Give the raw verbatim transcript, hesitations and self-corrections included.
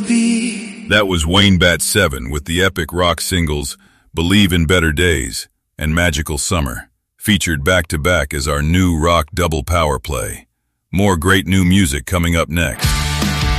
be. That was Wayne Bat seven with the epic rock singles Believe in Better Days and Magical Summer, featured back-to-back as our new rock double power play. More great new music coming up next.